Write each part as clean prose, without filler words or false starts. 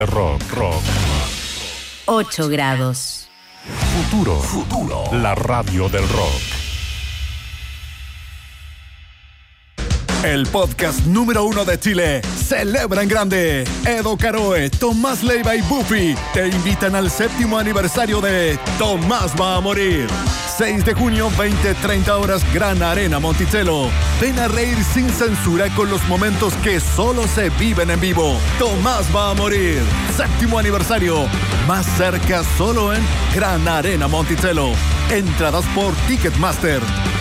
Rock. 8 grados. Futuro. La radio del rock. El podcast número 1 de Chile celebra en grande. Edo Caroe, Tomás Leiva y Buffy te invitan al 7º aniversario de Tomás va a morir. 6 de junio, 20-30 horas, Gran Arena Monticello. Ven a reír sin censura con los momentos que solo se viven en vivo. Tomás va a morir. 7º aniversario. Más cerca solo en Gran Arena Monticello. Entradas por Ticketmaster.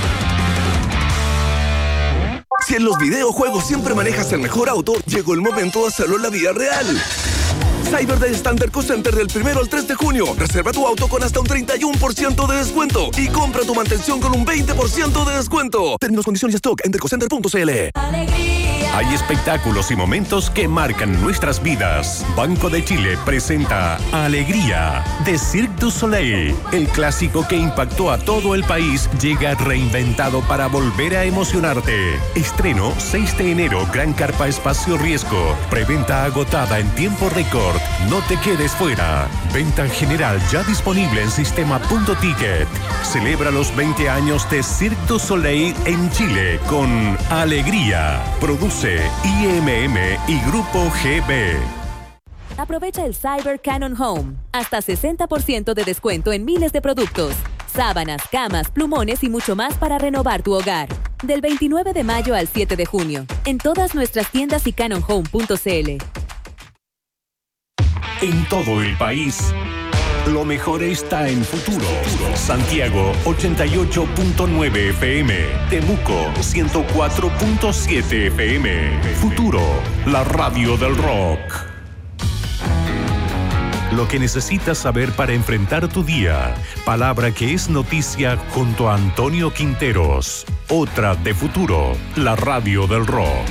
Si en los videojuegos siempre manejas el mejor auto, llegó el momento de hacerlo en la vida real. Cyber Standard Co Center del 1 al 3 de junio. Reserva tu auto con hasta un 31% de descuento y compra tu mantención con un 20% de descuento. Términos, condiciones y stock en dercocenter.cl. Hay espectáculos y momentos que marcan nuestras vidas. Banco de Chile presenta Alegría de Cirque du Soleil. El clásico que impactó a todo el país llega reinventado para volver a emocionarte. Estreno 6 de enero, Gran Carpa Espacio Riesgo. Preventa agotada en tiempo récord. No te quedes fuera. Venta general ya disponible en sistema.ticket. Celebra los 20 años de Cirque du Soleil en Chile con Alegría. Produce IMM y Grupo GB. Aprovecha el Cyber Canon Home. Hasta 60% de descuento en miles de productos. Sábanas, camas, plumones y mucho más para renovar tu hogar. Del 29 de mayo al 7 de junio. En todas nuestras tiendas y canonhome.cl. En todo el país, lo mejor está en Futuro. Santiago 88.9 FM, Temuco 104.7 FM. Futuro, la radio del rock. Lo que necesitas saber para enfrentar tu día. Palabra que es noticia junto a Antonio Quinteros. Otra de Futuro, la radio del rock.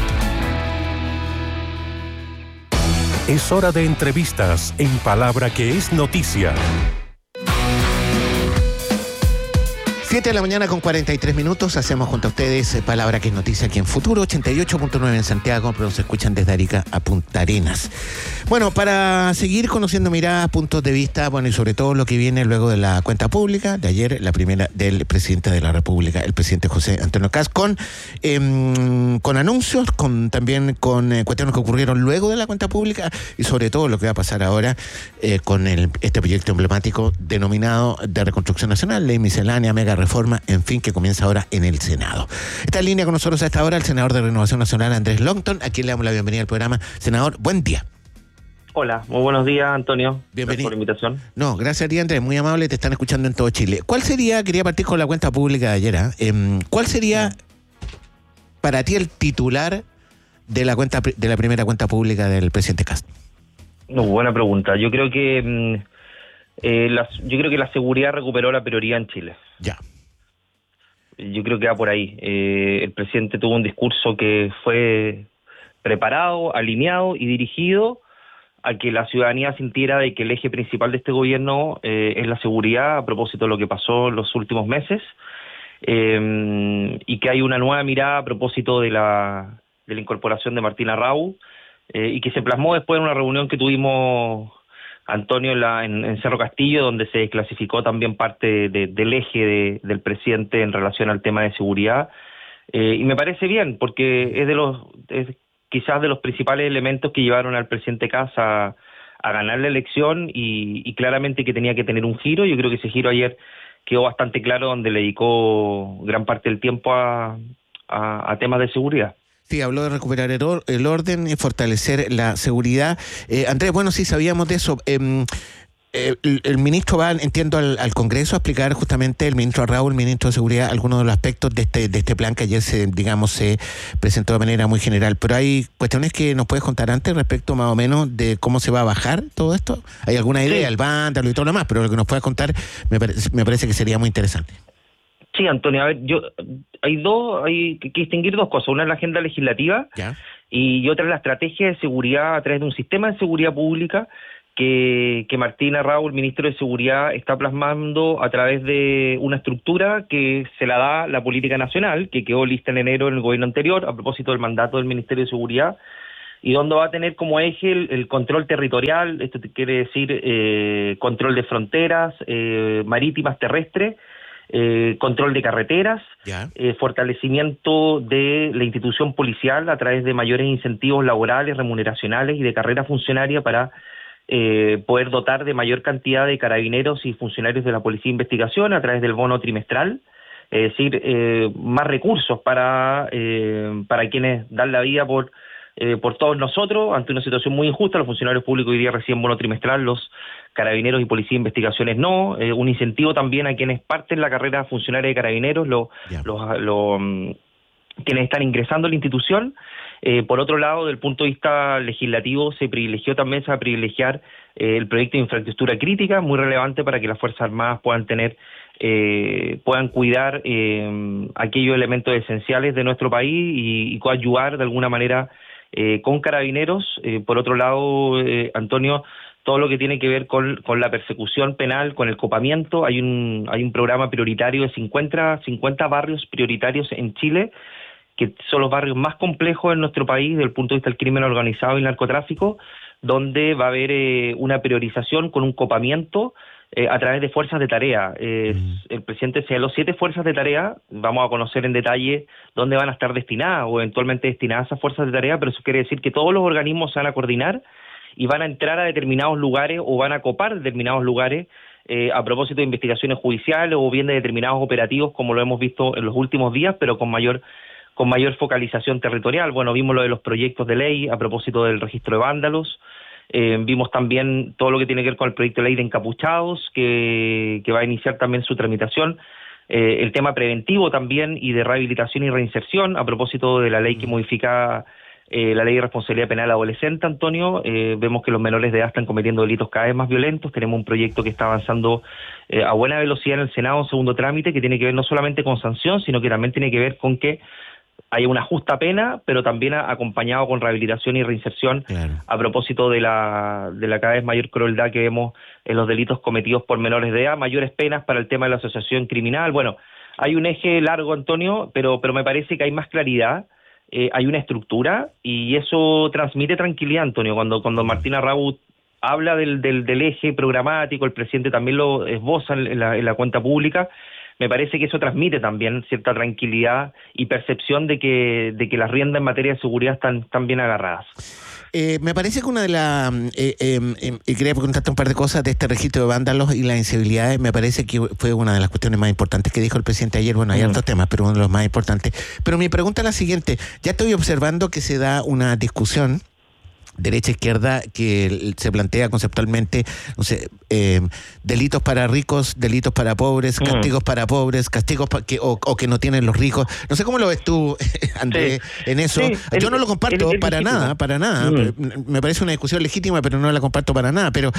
Es hora de entrevistas en Palabra que es noticia. 7 de la mañana con 43 minutos. Hacemos junto a ustedes Palabra que es noticia aquí en Futuro 88.9 en Santiago, pero se escuchan desde Arica a Punta Arenas. Bueno, para seguir conociendo miradas, puntos de vista, bueno, y sobre todo lo que viene luego de la cuenta pública de ayer, la primera del presidente de la República, el presidente José Antonio Kast, con anuncios, también con cuestiones que ocurrieron luego de la cuenta pública y sobre todo lo que va a pasar ahora con este proyecto emblemático denominado de Reconstrucción Nacional, Ley Miscelánea, Mega Reforma, en fin, que comienza ahora en el Senado. Está en línea con nosotros a esta hora el senador de Renovación Nacional, Andrés Longton, a quien le damos la bienvenida al programa. Senador, buen día. Hola, muy buenos días, Antonio. Bienvenido. Gracias por la invitación. No, gracias a ti, Andrés, muy amable, te están escuchando en todo Chile. ¿Cuál sería, quería partir con la cuenta pública de ayer, cuál sería para ti el titular de la primera cuenta pública del presidente Kast? No, buena pregunta. Yo creo que la seguridad recuperó la prioridad en Chile. Ya. Yo creo que va por ahí. El presidente tuvo un discurso que fue preparado, alineado y dirigido a que la ciudadanía sintiera de que el eje principal de este gobierno es la seguridad a propósito de lo que pasó en los últimos meses y que hay una nueva mirada a propósito de la incorporación de Martín Arrau y que se plasmó después en una reunión que tuvimos, Antonio, en Cerro Castillo, donde se desclasificó también parte del eje del presidente en relación al tema de seguridad. Y me parece bien, porque es quizás de los principales elementos que llevaron al presidente Kast a ganar la elección y claramente que tenía que tener un giro. Yo creo que ese giro ayer quedó bastante claro, donde le dedicó gran parte del tiempo a temas de seguridad. Sí, habló de recuperar el orden y fortalecer la seguridad. Andrés, bueno, sí sabíamos de eso. El ministro va, entiendo, al Congreso a explicar justamente, el ministro Arrau, el ministro de Seguridad, algunos de los aspectos de este plan que ayer se presentó de manera muy general. Pero hay cuestiones que nos puedes contar antes respecto más o menos de cómo se va a bajar todo esto. ¿Hay alguna idea, el vándalo y todo lo demás? Pero lo que nos puedas contar me parece que sería muy interesante. Sí, Antonio, a ver, hay que distinguir dos cosas. Una es la agenda legislativa, ¿ya?, y otra es la estrategia de seguridad a través de un sistema de seguridad pública que Martín Arrau, el ministro de Seguridad, está plasmando a través de una estructura que se la da la política nacional, que quedó lista en enero en el gobierno anterior, a propósito del mandato del Ministerio de Seguridad, y donde va a tener como eje el control territorial, esto quiere decir control de fronteras marítimas, terrestres, control de carreteras, fortalecimiento de la institución policial a través de mayores incentivos laborales, remuneracionales y de carrera funcionaria para poder dotar de mayor cantidad de carabineros y funcionarios de la Policía de Investigación a través del bono trimestral, es decir, más recursos para quienes dan la vida por todos nosotros, ante una situación muy injusta. Los funcionarios públicos hoy día reciben bono trimestral, los carabineros y policía de investigaciones no, un incentivo también a quienes parten la carrera funcionaria de carabineros, quienes están ingresando a la institución. Por otro lado, desde el punto de vista legislativo, se va a privilegiar el proyecto de infraestructura crítica, muy relevante para que las Fuerzas Armadas puedan cuidar aquellos elementos esenciales de nuestro país y coadyuvar de alguna manera con carabineros. Por otro lado, Antonio, todo lo que tiene que ver con la persecución penal, con el copamiento, hay un programa prioritario de 50 barrios prioritarios en Chile, que son los barrios más complejos en nuestro país desde el punto de vista del crimen organizado y el narcotráfico, donde va a haber una priorización con un copamiento a través de fuerzas de tarea. El presidente señaló 7 fuerzas de tarea. Vamos a conocer en detalle dónde van a estar destinadas o eventualmente destinadas esas fuerzas de tarea, pero eso quiere decir que todos los organismos se van a coordinar y van a entrar a determinados lugares o van a copar determinados lugares a propósito de investigaciones judiciales o bien de determinados operativos, como lo hemos visto en los últimos días, pero con mayor focalización territorial. Bueno, vimos lo de los proyectos de ley a propósito del registro de vándalos, vimos también todo lo que tiene que ver con el proyecto de ley de encapuchados, que va a iniciar también su tramitación, el tema preventivo también y de rehabilitación y reinserción, a propósito de la ley que modifica la ley de responsabilidad penal adolescente, Antonio. Vemos que los menores de edad están cometiendo delitos cada vez más violentos. Tenemos un proyecto que está avanzando a buena velocidad en el Senado, en segundo trámite, que tiene que ver no solamente con sanción, sino que también tiene que ver con que haya una justa pena, pero también acompañado con rehabilitación y reinserción, a propósito de la cada vez mayor crueldad que vemos en los delitos cometidos por menores de edad, mayores penas para el tema de la asociación criminal. Bueno, hay un eje largo, Antonio, pero me parece que hay más claridad, hay una estructura, y eso transmite tranquilidad, Antonio. Cuando Martina Raúl habla del eje programático, el presidente también lo esboza en la cuenta pública. Me parece que eso transmite también cierta tranquilidad y percepción de que las riendas en materia de seguridad están bien agarradas. Me parece que una de las... quería preguntarte un par de cosas de este registro de vándalos y las incivilidades. Me parece que fue una de las cuestiones más importantes que dijo el presidente ayer. Bueno, hay otros temas, pero uno de los más importantes. Pero mi pregunta es la siguiente. Ya estoy observando que se da una discusión derecha-izquierda que se plantea conceptualmente, no sé, delitos para ricos, delitos para pobres, castigos para pobres, castigos que no tienen los ricos. No sé cómo lo ves tú, Andrés, en eso. Yo no lo comparto para nada. Me parece una discusión legítima, pero no la comparto para nada. Pero,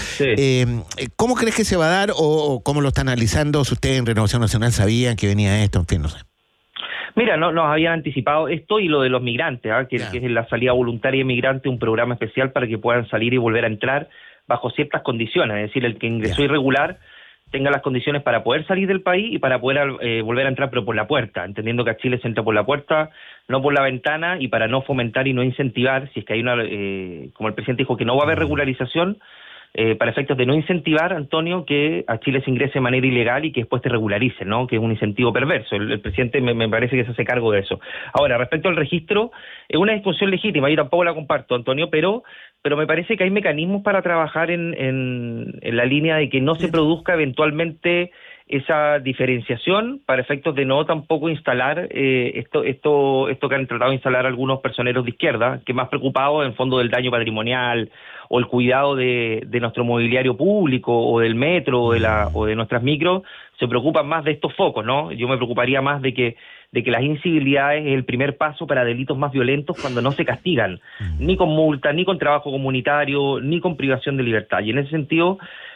¿cómo crees que se va a dar o cómo lo están analizando? Si ustedes en Renovación Nacional sabían que venía esto, en fin, no sé. Mira, nos habían anticipado esto y lo de los migrantes, que es la salida voluntaria de migrantes, un programa especial para que puedan salir y volver a entrar bajo ciertas condiciones, es decir, el que ingresó irregular tenga las condiciones para poder salir del país y para poder volver a entrar, pero por la puerta, entendiendo que a Chile se entra por la puerta, no por la ventana, y para no fomentar y no incentivar, si es que hay como el presidente dijo que no va a haber regularización, para efectos de no incentivar, Antonio, que a Chile se ingrese de manera ilegal y que después te regularicen, ¿no? Que es un incentivo perverso. El presidente me parece que se hace cargo de eso. Ahora, respecto al registro, es una discusión legítima, yo tampoco la comparto, Antonio, pero me parece que hay mecanismos para trabajar en la línea de que no se produzca eventualmente esa diferenciación para efectos de no tampoco instalar esto que han tratado de instalar algunos personeros de izquierda, que más preocupados en el fondo del daño patrimonial o el cuidado de nuestro mobiliario público o del metro o de nuestras micros, se preocupan más de estos focos, ¿no? Yo me preocuparía más de que las incivilidades es el primer paso para delitos más violentos cuando no se castigan, ni con multa, ni con trabajo comunitario, ni con privación de libertad. Y en ese sentido,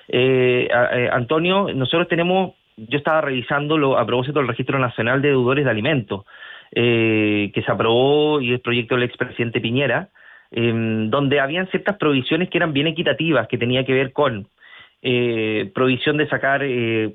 Antonio, nosotros yo estaba revisándolo a propósito del Registro Nacional de Deudores de Alimentos, que se aprobó y el proyecto del expresidente Piñera, donde habían ciertas provisiones que eran bien equitativas, que tenía que ver con prohibición de sacar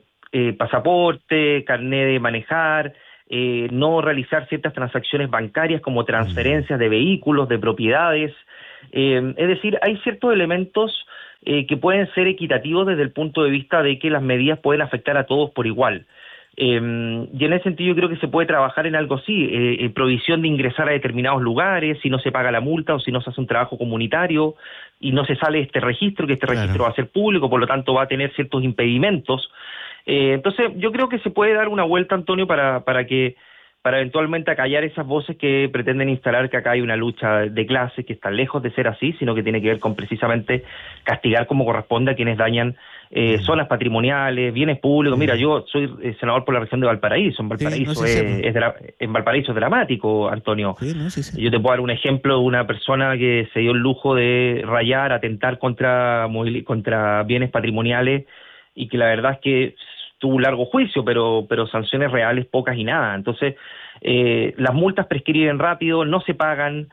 pasaporte, carné de manejar, no realizar ciertas transacciones bancarias como transferencias de vehículos, de propiedades, Es decir, hay ciertos elementos que pueden ser equitativos desde el punto de vista de que las medidas pueden afectar a todos por igual. Y en ese sentido yo creo que se puede trabajar en algo así, provisión de ingresar a determinados lugares, si no se paga la multa o si no se hace un trabajo comunitario y no se sale de este registro, que este registro va a ser público, por lo tanto va a tener ciertos impedimentos. Entonces yo creo que se puede dar una vuelta, Antonio, para eventualmente acallar esas voces que pretenden instalar que acá hay una lucha de clases, que está lejos de ser así, sino que tiene que ver con precisamente castigar como corresponde a quienes dañan zonas patrimoniales, bienes públicos. Mira, yo soy senador por la región de Valparaíso. En Valparaíso en Valparaíso es dramático, Antonio. Yo te puedo dar un ejemplo de una persona que se dio el lujo de rayar, atentar contra bienes patrimoniales y que la verdad es que tuvo un largo juicio, pero sanciones reales pocas y nada. Entonces, las multas prescriben rápido, no se pagan,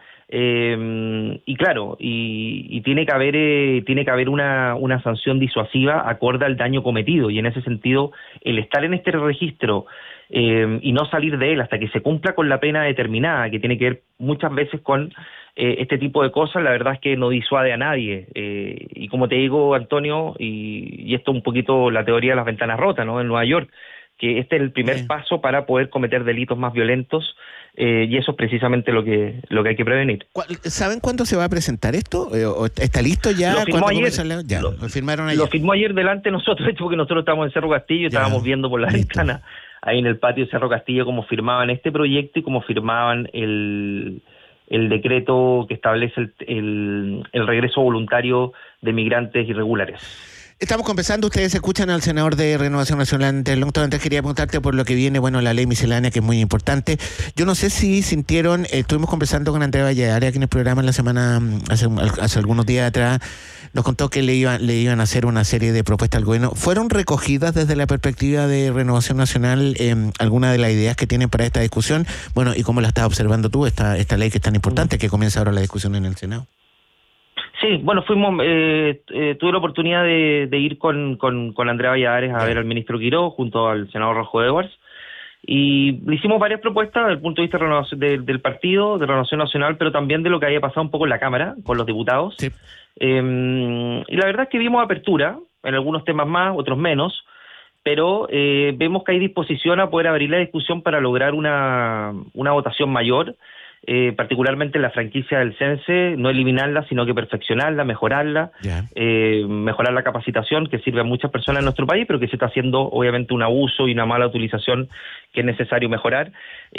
y claro, y tiene que haber una sanción disuasiva acorde al daño cometido, y en ese sentido, el estar en este registro y no salir de él hasta que se cumpla con la pena determinada, que tiene que ver muchas veces con este tipo de cosas, la verdad es que no disuade a nadie. Y como te digo, Antonio, y esto un poquito la teoría de las ventanas rotas, ¿no? En Nueva York, que este es el primer paso para poder cometer delitos más violentos, y eso es precisamente lo que hay que prevenir. ¿Saben cuándo se va a presentar esto? ¿O está listo ya? Lo firmó ayer. Lo firmaron ayer. Lo firmó ayer delante de nosotros, de hecho, porque nosotros estábamos en Cerro Castillo y estábamos viendo por la ventana ahí en el patio de Cerro Castillo cómo firmaban este proyecto y cómo firmaban el decreto que establece el regreso voluntario de migrantes irregulares. Estamos conversando, ustedes escuchan al senador de Renovación Nacional, Longton. Antes quería preguntarte por lo que viene, la ley miscelánea, que es muy importante. Yo no sé si sintieron, estuvimos conversando con Andrea Valladares aquí en el programa en la semana, hace algunos días atrás, nos contó que le iban a hacer una serie de propuestas al gobierno. ¿Fueron recogidas desde la perspectiva de Renovación Nacional algunas de las ideas que tienen para esta discusión? Bueno, ¿y cómo la estás observando tú, esta ley que es tan importante, que comienza ahora la discusión en el Senado? Sí, bueno, tuve la oportunidad de ir con Andrea Valladares a ver al ministro Quiró junto al senador Rojo Edwards, y le hicimos varias propuestas desde el punto de vista del partido, de Renovación Nacional, pero también de lo que había pasado un poco en la Cámara con los diputados. Sí. Y la verdad es que vimos apertura en algunos temas más, otros menos, pero vemos que hay disposición a poder abrir la discusión para lograr una votación mayor, particularmente en la franquicia del CENSE, no eliminarla, sino que perfeccionarla, mejorarla, mejorar la capacitación que sirve a muchas personas en nuestro país, pero que se está haciendo obviamente un abuso y una mala utilización que es necesario mejorar.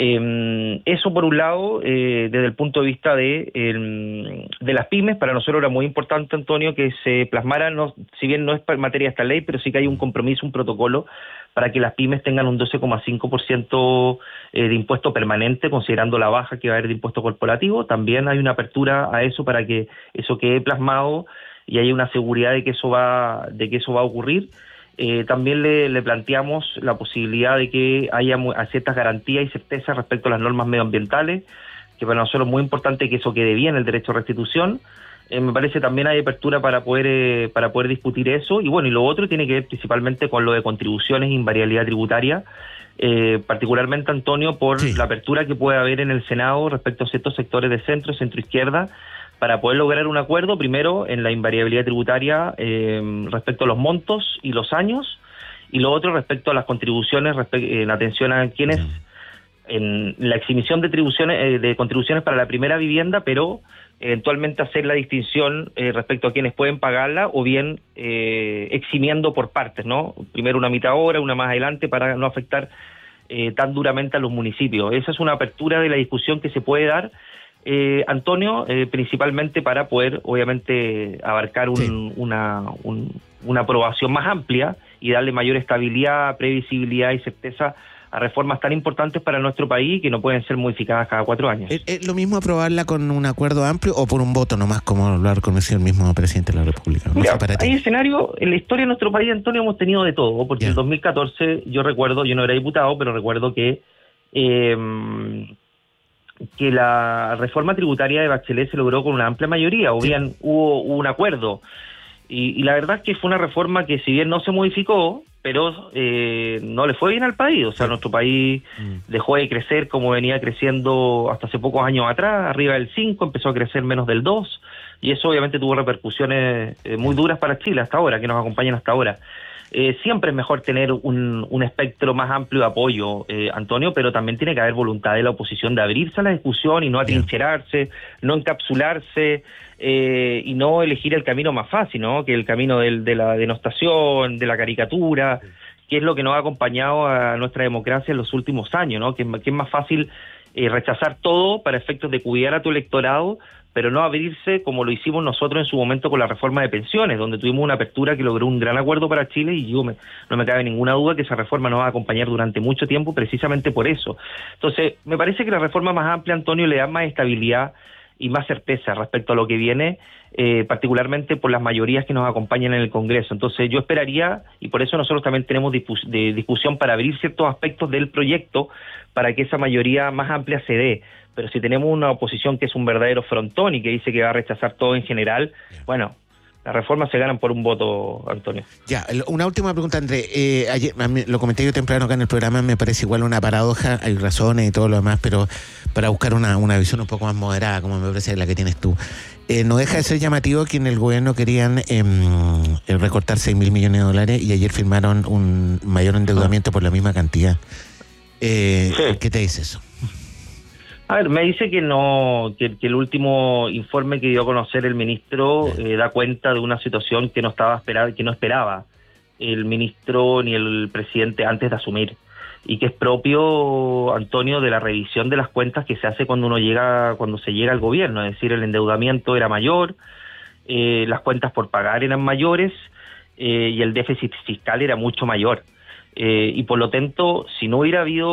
Eso por un lado, desde el punto de vista de las pymes, para nosotros era muy importante, Antonio, que se plasmara, si bien no es materia de esta ley, pero sí que hay un compromiso, un protocolo para que las pymes tengan un 12,5% de impuesto permanente, considerando la baja que va a haber de impuesto corporativo. También hay una apertura a eso para que eso quede plasmado y haya una seguridad de que eso va a ocurrir. También le planteamos la posibilidad de que haya ciertas garantías y certezas respecto a las normas medioambientales, que para nosotros es muy importante que eso quede bien, el derecho a restitución. Me parece también hay apertura para poder discutir eso, y bueno, y lo otro tiene que ver principalmente con lo de contribuciones e invariabilidad tributaria, particularmente, Antonio, por la apertura que puede haber en el Senado respecto a ciertos sectores de centro-izquierda, para poder lograr un acuerdo, primero, en la invariabilidad tributaria respecto a los montos y los años, y lo otro respecto a las contribuciones, en atención a quienes, en la exhibición de contribuciones para la primera vivienda, pero eventualmente hacer la distinción respecto a quienes pueden pagarla, o bien eximiendo por partes, ¿no? Primero una mitad ahora, una más adelante, para no afectar tan duramente a los municipios. Esa es una apertura de la discusión que se puede dar, Antonio, principalmente para poder, obviamente, abarcar una aprobación más amplia y darle mayor estabilidad, previsibilidad y certeza a reformas tan importantes para nuestro país, que no pueden ser modificadas cada 4 años. ¿Es lo mismo aprobarla con un acuerdo amplio o por un voto nomás, como lo ha reconocido el mismo presidente de la República? Mira, hay escenario, en la historia de nuestro país, Antonio, hemos tenido de todo, porque en 2014, yo no era diputado, pero recuerdo que la reforma tributaria de Bachelet se logró con una amplia mayoría, o bien hubo un acuerdo, y la verdad es que fue una reforma que, si bien no se modificó, pero no le fue bien al país. O sea, nuestro país dejó de crecer como venía creciendo hasta hace pocos años atrás, arriba del 5, empezó a crecer menos del 2, y eso obviamente tuvo repercusiones muy duras para Chile hasta ahora, que nos acompañan hasta ahora. Siempre es mejor tener un espectro más amplio de apoyo, Antonio, pero también tiene que haber voluntad de la oposición de abrirse a la discusión y no atrincherarse, no encapsularse y no elegir el camino más fácil, ¿no? Que el camino de la denostación, de la caricatura, que es lo que nos ha acompañado a nuestra democracia en los últimos años, ¿no? Que es más fácil rechazar todo para efectos de cuidar a tu electorado, pero no abrirse como lo hicimos nosotros en su momento con la reforma de pensiones, donde tuvimos una apertura que logró un gran acuerdo para Chile y no me cabe ninguna duda que esa reforma nos va a acompañar durante mucho tiempo precisamente por eso. Entonces, me parece que la reforma más amplia, Antonio, le da más estabilidad y más certeza respecto a lo que viene, particularmente por las mayorías que nos acompañan en el Congreso. Entonces yo esperaría, y por eso nosotros también tenemos discusión para abrir ciertos aspectos del proyecto para que esa mayoría más amplia se dé. Pero si tenemos una oposición que es un verdadero frontón y que dice que va a rechazar todo en general, bueno, las reformas se ganan por un voto, Antonio. Ya, una última pregunta, André. Ayer, lo comenté yo temprano acá en el programa, me parece igual una paradoja, hay razones y todo lo demás, pero para buscar una visión un poco más moderada, como me parece la que tienes tú. No deja de ser llamativo que en el gobierno querían recortar 6.000 millones de dólares y ayer firmaron un mayor endeudamiento por la misma cantidad. Sí. ¿Qué te dice eso? A ver, me dice que el último informe que dio a conocer el ministro da cuenta de una situación que no esperaba el ministro ni el presidente antes de asumir, y que es propio, Antonio, de la revisión de las cuentas que se hace cuando se llega al gobierno. Es decir, el endeudamiento era mayor, las cuentas por pagar eran mayores y el déficit fiscal era mucho mayor. Y por lo tanto, si no se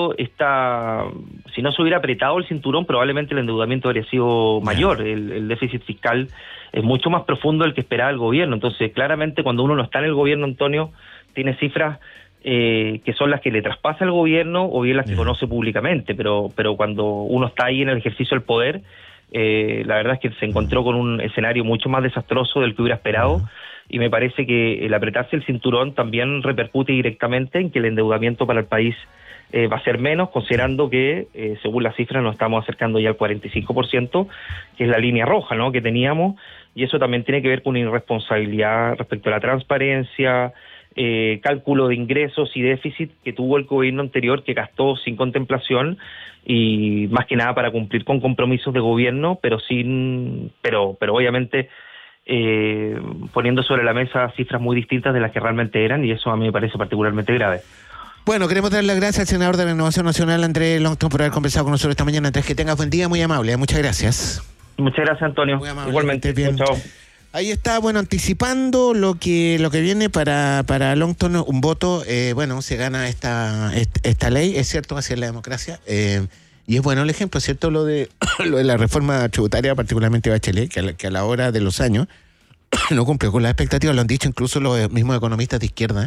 hubiera apretado el cinturón, probablemente el endeudamiento habría sido mayor. El déficit fiscal es mucho más profundo del que esperaba el gobierno. Entonces, claramente, cuando uno no está en el gobierno, Antonio, tiene cifras que son las que le traspasa el gobierno o bien las que conoce públicamente, pero cuando uno está ahí en el ejercicio del poder, la verdad es que se encontró con un escenario mucho más desastroso del que hubiera esperado. Y me parece que el apretarse el cinturón también repercute directamente en que el endeudamiento para el país va a ser menos, considerando que, según las cifras, nos estamos acercando ya al 45%, que es la línea roja, ¿no?, que teníamos, y eso también tiene que ver con una irresponsabilidad respecto a la transparencia, cálculo de ingresos y déficit que tuvo el gobierno anterior, que gastó sin contemplación y más que nada para cumplir con compromisos de gobierno, pero obviamente poniendo sobre la mesa cifras muy distintas de las que realmente eran, y eso a mí me parece particularmente grave. Bueno, queremos dar las gracias al senador de la Renovación Nacional, Andrés Longton, por haber conversado con nosotros esta mañana. Andrés, que tengas buen día, muy amable. Muchas gracias. Muchas gracias, Antonio. Muy amable. Igualmente. Bien. Chao. Ahí está, bueno, anticipando lo que viene para Longton, un voto, se gana esta ley, es cierto, hacia la democracia, y es bueno el ejemplo, es cierto, lo de la reforma tributaria, particularmente Bachelet, que a la hora de los años no cumplió con las expectativas, lo han dicho incluso los mismos economistas de izquierda,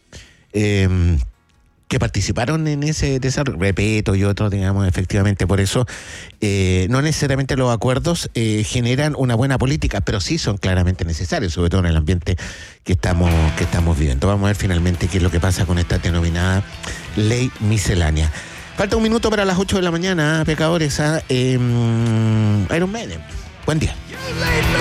que participaron en ese desarrollo, Repeto y otros, digamos, efectivamente. Por eso no necesariamente los acuerdos generan una buena política, pero sí son claramente necesarios, sobre todo en el ambiente que estamos viviendo. Vamos a ver finalmente qué es lo que pasa con esta denominada ley miscelánea. Falta un minuto para las 8 de la mañana, pecadores, Iron Maiden. Buen día.